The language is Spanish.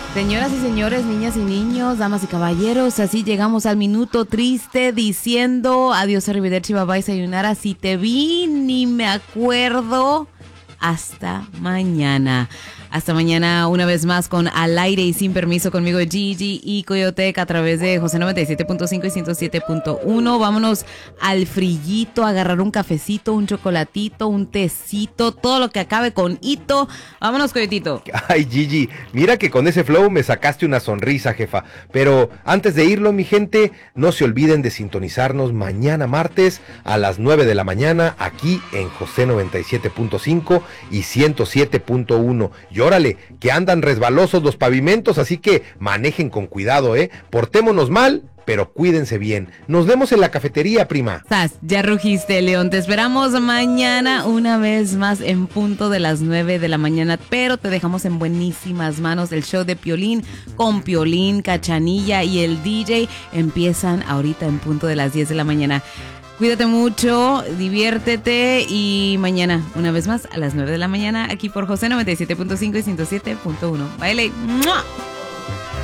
Señoras y señores, niñas y niños, damas y caballeros, así llegamos al minuto triste diciendo adiós, arrivederci, bye bye, sayonara. Si te vi, ni me acuerdo. Hasta mañana. Hasta mañana una vez más con Al Aire y Sin Permiso conmigo Gigi y Coyotec a través de José 97.5 y 107.1. Vámonos al frillito, a agarrar un cafecito, un chocolatito, un tecito, todo lo que acabe con hito. Vámonos, Coyotito. Ay, Gigi, mira que con ese flow me sacaste una sonrisa, jefa. Pero antes de irlo, mi gente, no se olviden de sintonizarnos mañana martes a las 9 de la mañana aquí en José 97.5 y 107.1. Y órale, que andan resbalosos los pavimentos, así que manejen con cuidado, Portémonos mal, pero cuídense bien. Nos vemos en la cafetería, prima. Sas, ya rugiste, León. Te esperamos mañana una vez más en punto de las 9 de la mañana, pero te dejamos en buenísimas manos. El show de Piolín con Piolín, Cachanilla y el DJ empiezan ahorita en punto de las 10 de la mañana. Cuídate mucho, diviértete y mañana, una vez más, a las 9 de la mañana, aquí por José 97.5 y 107.1. Baile. ¡Mua!